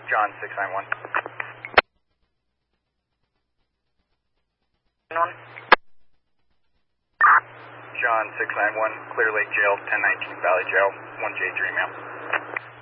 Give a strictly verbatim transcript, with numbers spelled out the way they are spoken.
John six nine one. John six nine one, Clear Lake Jail, ten nineteen Valley Jail, one J Dream, ma'am.